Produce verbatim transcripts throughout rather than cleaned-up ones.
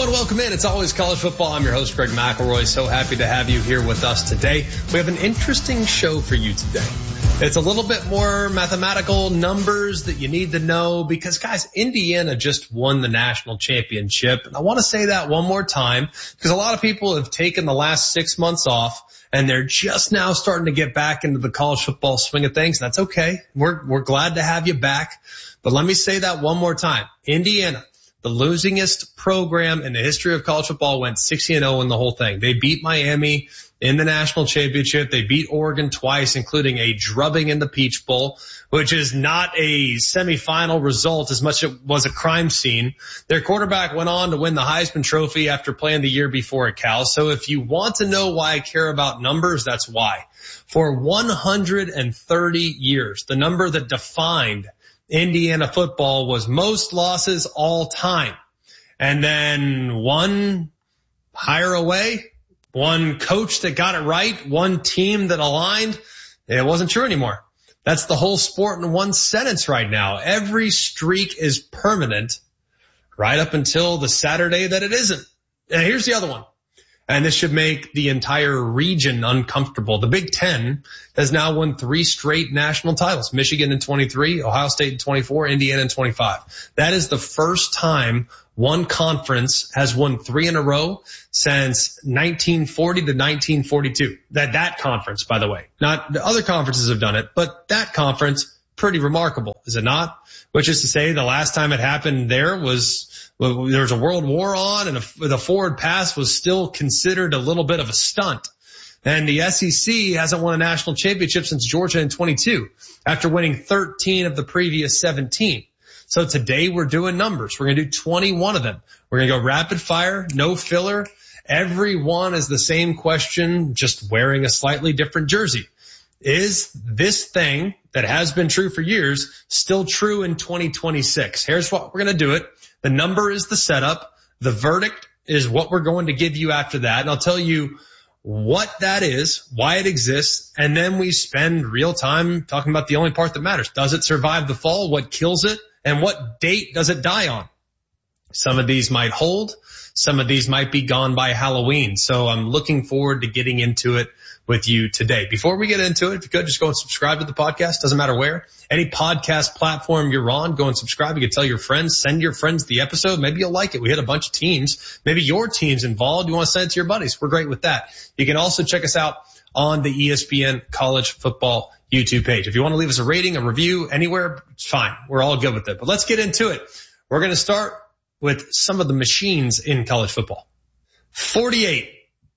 and welcome in. It's always college football. I'm your host, Greg McElroy. So happy to have you here with us today. We have an interesting show for you today. It's a little bit more mathematical numbers that you need to know because, guys, Indiana just won the national championship. And I want to say that one more time because a lot of people have taken the last six months off and they're just now starting to get back into the college football swing of things. That's okay. We're, we're glad to have you back. But let me say that one more time. Indiana, the losingest program in the history of college football, went sixty and oh in the whole thing. They beat Miami in the national championship. They beat Oregon twice, including a drubbing in the Peach Bowl, which is not a semifinal result as much as it was a crime scene. Their quarterback went on to win the Heisman Trophy after playing the year before at Cal. So if you want to know why I care about numbers, that's why. For one hundred thirty years, the number that defined Indiana football was most losses all time. And then one hire away, one coach that got it right, one team that aligned, it wasn't true anymore. That's the whole sport in one sentence right now. Every streak is permanent right up until the Saturday that it isn't. And here's the other one. And this should make the entire region uncomfortable. The Big Ten has now won three straight national titles. Michigan in twenty-three, Ohio State in twenty-four, Indiana in twenty-five. That is the first time one conference has won three in a row since nineteen forty to nineteen forty-two. That, that conference, by the way. Not the other conferences have done it, but that conference, pretty remarkable, is it not? Which is to say the last time it happened there was, well, there was a world war on and a, the forward pass was still considered a little bit of a stunt. And the S E C hasn't won a national championship since Georgia in twenty-two after winning thirteen of the previous seventeen. So today we're doing numbers. We're going to do twenty-one of them. We're going to go rapid fire, no filler. Every one is the same question, just wearing a slightly different jersey. Is this thing that has been true for years still true in twenty twenty-six? Here's what we're going to do it. The number is the setup. The verdict is what we're going to give you after that. And I'll tell you what that is, why it exists, and then we spend real time talking about the only part that matters. Does it survive the fall? What kills it? And what date does it die on? Some of these might hold. Some of these might be gone by Halloween. So I'm looking forward to getting into it with you today. Before we get into it, if you could just go and subscribe to the podcast. Doesn't matter where. Any podcast platform you're on, go and subscribe. You can tell your friends, send your friends the episode. Maybe you'll like it. We hit a bunch of teams. Maybe your team's involved. You want to send it to your buddies. We're great with that. You can also check us out on the E S P N College Football YouTube page. If you want to leave us a rating, a review, anywhere, it's fine. We're all good with it. But let's get into it. We're going to start with some of the machines in college football. forty-eight.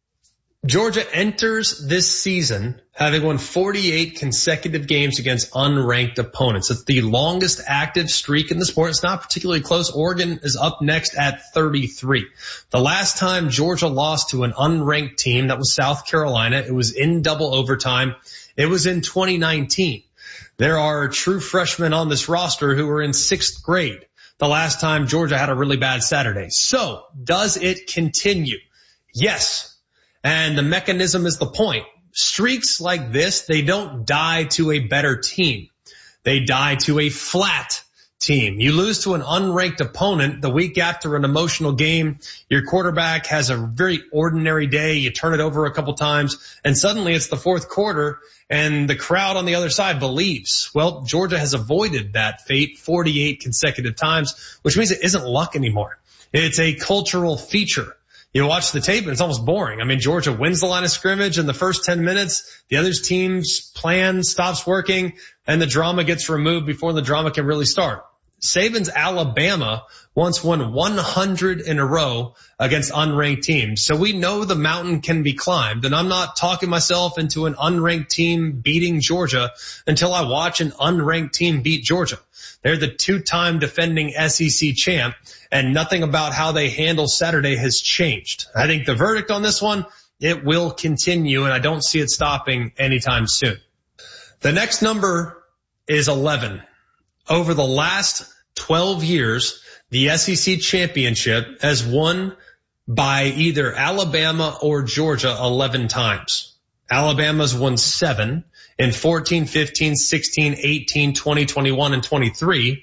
Georgia enters this season having won forty-eight consecutive games against unranked opponents. It's the longest active streak in the sport. It's not particularly close. Oregon is up next at thirty-three. The last time Georgia lost to an unranked team, that was South Carolina. It was in double overtime. It was in twenty nineteen. There are true freshmen on this roster who were in sixth grade the last time Georgia had a really bad Saturday. So does it continue? Yes. And the mechanism is the point. Streaks like this, they don't die to a better team. They die to a flat team. You lose to an unranked opponent the week after an emotional game. Your quarterback has a very ordinary day. You turn it over a couple times and suddenly it's the fourth quarter and the crowd on the other side believes. Well, Georgia has avoided that fate forty-eight consecutive times, which means it isn't luck anymore. It's a cultural feature. You watch the tape and it's almost boring. I mean, Georgia wins the line of scrimmage in the first ten minutes. The other team's plan stops working and the drama gets removed before the drama can really start. Saban's Alabama once won one hundred in a row against unranked teams. So we know the mountain can be climbed, and I'm not talking myself into an unranked team beating Georgia until I watch an unranked team beat Georgia. They're the two-time defending S E C champ, and nothing about how they handle Saturday has changed. I think the verdict on this one, it will continue, and I don't see it stopping anytime soon. The next number is eleven. Over the last twelve years, the S E C championship has won by either Alabama or Georgia eleven times. Alabama's won seven in fourteen, fifteen, sixteen, eighteen, twenty, twenty-one, and twenty-three.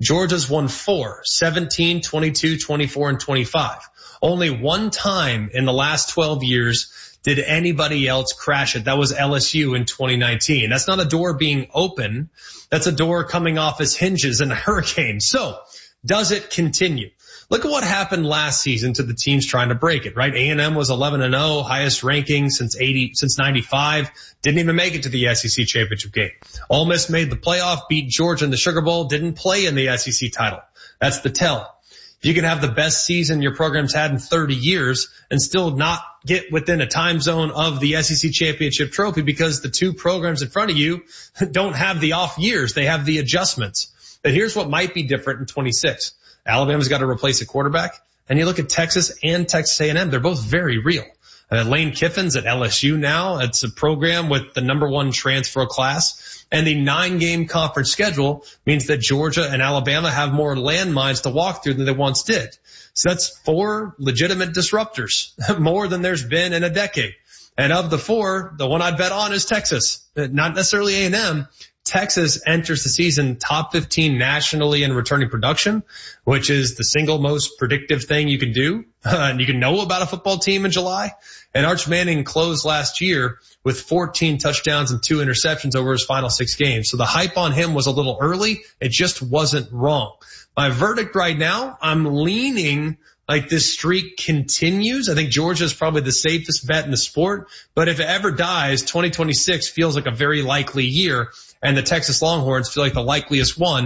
Georgia's won four, seventeen, twenty-two, twenty-four, and twenty-five. Only one time in the last twelve years did anybody else crash it. That was L S U in twenty nineteen. That's not a door being open. That's a door coming off its hinges in a hurricane. So does it continue? Look at what happened last season to the teams trying to break it, right? A and M was eleven and oh, highest ranking since eighty, since ninety-five. Didn't even make it to the S E C championship game. Ole Miss made the playoff, beat Georgia in the Sugar Bowl, didn't play in the S E C title. That's the tell. You can have the best season your program's had in thirty years and still not get within a time zone of the S E C championship trophy because the two programs in front of you don't have the off years. They have the adjustments. But here's what might be different in twenty-six. Alabama's got to replace a quarterback. And you look at Texas and Texas A and M. They're both very real. Uh, Lane Kiffin's at L S U now. It's a program with the number one transfer class. And the nine-game conference schedule means that Georgia and Alabama have more landmines to walk through than they once did. So that's four legitimate disruptors, more than there's been in a decade. And of the four, the one I'd bet on is Texas, not necessarily A and M. Texas enters the season top fifteen nationally in returning production, which is the single most predictive thing you can do. Uh, and you can know about a football team in July. And Arch Manning closed last year with fourteen touchdowns and two interceptions over his final six games. So the hype on him was a little early. It just wasn't wrong. My verdict right now, I'm leaning like this streak continues. I think Georgia is probably the safest bet in the sport. But if it ever dies, twenty twenty-six feels like a very likely year. And the Texas Longhorns feel like the likeliest one